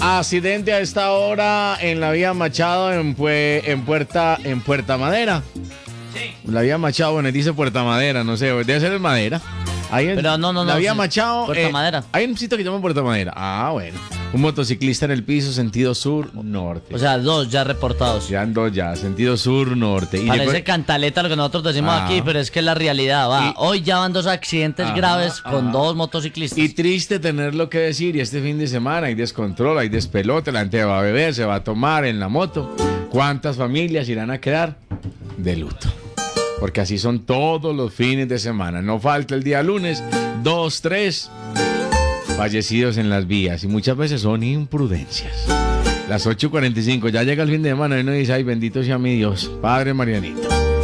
Accidente a esta hora en la vía Machado en Puerta Madera. Sí. La vía Machado, bueno, dice Puerta Madera, no sé, debe ser en Madera. Ahí Pero no. La vía Machado. Puerta Madera. Hay un sitio que se llama Puerta Madera. Ah, bueno. Un motociclista en el piso, sentido sur-norte. O sea, 2 ya reportados. Ya ando ya, sentido sur-norte. Parece después cantaleta lo que nosotros decimos aquí, pero es que es la realidad, va. Hoy ya van 2 accidentes graves con 2 motociclistas. Y triste tenerlo que decir, y este fin de semana hay descontrol, hay despelote, la gente va a beber, se va a tomar en la moto. ¿Cuántas familias irán a quedar de luto? Porque así son todos los fines de semana. No falta el día lunes, 2, 3 fallecidos en las vías. Y muchas veces son imprudencias. Las 8:45, ya llega el fin de semana y uno dice, ay, bendito sea mi Dios, Padre Marianito.